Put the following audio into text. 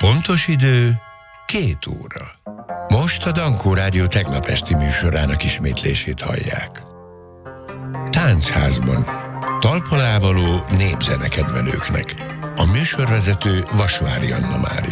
Pontos idő 2 óra. Most a Dankó Rádió tegnap esti műsorának ismétlését hallják. Táncházban. Talpon ávaló népzene kedvelőknek. A műsorvezető Vasvári Anna Mária.